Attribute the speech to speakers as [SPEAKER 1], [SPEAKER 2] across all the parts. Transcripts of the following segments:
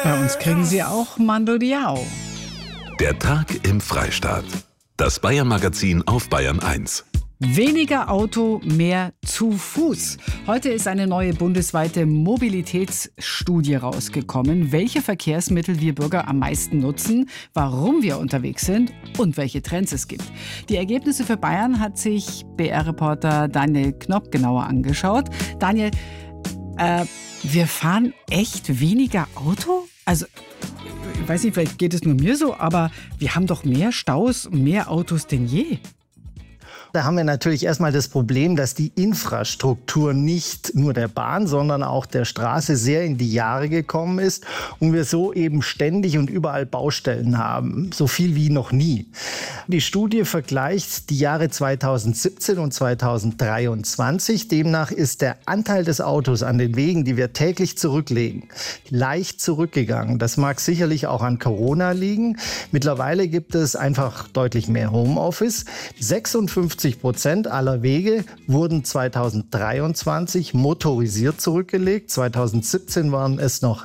[SPEAKER 1] Bei uns kriegen Sie auch Mandeldiao.
[SPEAKER 2] Der Tag im Freistaat. Das Bayern-Magazin auf Bayern 1.
[SPEAKER 1] Weniger Auto, mehr zu Fuß. Heute ist eine neue bundesweite Mobilitätsstudie rausgekommen, welche Verkehrsmittel wir Bürger am meisten nutzen, warum wir unterwegs sind und welche Trends es gibt. Die Ergebnisse für Bayern hat sich BR-Reporter Daniel Knopp genauer angeschaut. Daniel, wir fahren echt weniger Auto? Also, ich weiß nicht, vielleicht geht es nur mir so, aber wir haben doch mehr Staus, mehr Autos denn je.
[SPEAKER 3] Da haben wir natürlich erstmal das Problem, dass die Infrastruktur nicht nur der Bahn, sondern auch der Straße sehr in die Jahre gekommen ist und wir so eben ständig und überall Baustellen haben, so viel wie noch nie. Die Studie vergleicht die Jahre 2017 und 2023. Demnach ist der Anteil des Autos an den Wegen, die wir täglich zurücklegen, leicht zurückgegangen. Das mag sicherlich auch an Corona liegen. Mittlerweile gibt es einfach deutlich mehr Homeoffice. 56% aller Wege wurden 2023 motorisiert zurückgelegt. 2017 waren es noch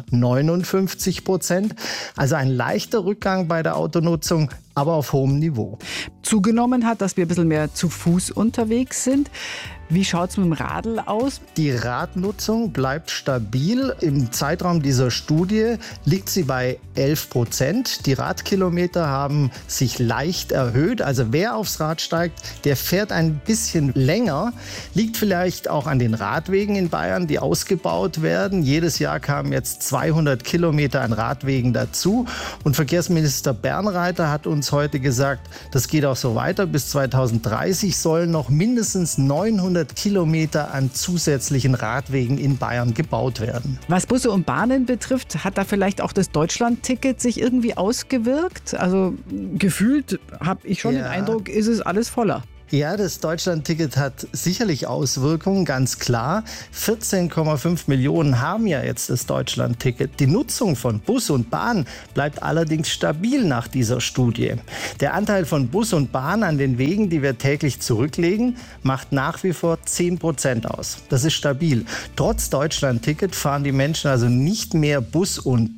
[SPEAKER 3] 59%. Also ein leichter Rückgang bei der Autonutzung, aber auf hohem Niveau.
[SPEAKER 1] Zugenommen hat, dass wir ein bisschen mehr zu Fuß unterwegs sind. Wie schaut es mit dem Radl aus?
[SPEAKER 3] Die Radnutzung bleibt stabil. Im Zeitraum dieser Studie liegt sie bei 11%. Die Radkilometer haben sich leicht erhöht. Also wer aufs Rad steigt, der fährt ein bisschen länger. Liegt vielleicht auch an den Radwegen in Bayern, die ausgebaut werden. Jedes Jahr kamen jetzt 200 Kilometer an Radwegen dazu. Und Verkehrsminister Bernreiter hat uns heute gesagt, das geht auch so weiter. Bis 2030 sollen noch mindestens 900 Kilometer an zusätzlichen Radwegen in Bayern gebaut werden.
[SPEAKER 1] Was Busse und Bahnen betrifft, hat da vielleicht auch das Deutschland-Ticket sich irgendwie ausgewirkt? Also gefühlt habe ich schon den Eindruck, ist es alles voller.
[SPEAKER 3] Ja, das Deutschland-Ticket hat sicherlich Auswirkungen, ganz klar. 14,5 Millionen haben ja jetzt das Deutschland-Ticket. Die Nutzung von Bus und Bahn bleibt allerdings stabil nach dieser Studie. Der Anteil von Bus und Bahn an den Wegen, die wir täglich zurücklegen, macht nach wie vor 10% aus. Das ist stabil. Trotz Deutschland-Ticket fahren die Menschen also nicht mehr Bus und